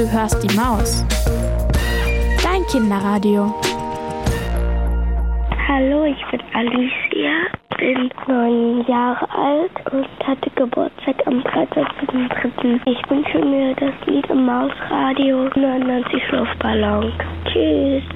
du hörst die Maus. Dein Kinderradio. Hallo, ich bin Alicia, bin 9 Jahre alt und hatte Geburtstag am 13.3. Ich wünsche mir das Lied im Mausradio 99 Luftballons. Tschüss.